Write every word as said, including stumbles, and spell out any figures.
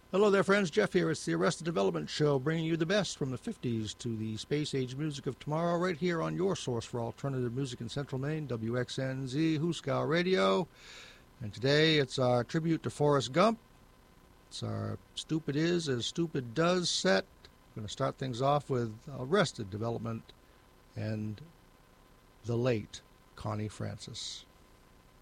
Hello there, friends. Jeff here. It's the Arrested Development Show, bringing you the best from the fifties to the space-age music of tomorrow, right here on your source for alternative music in Central Maine, W X N Z, Hooskow Radio. And today it's our tribute to Forrest Gump. It's our Stupid Is as Stupid Does set. We're going to start things off with Arrested Development and the late Connie Francis.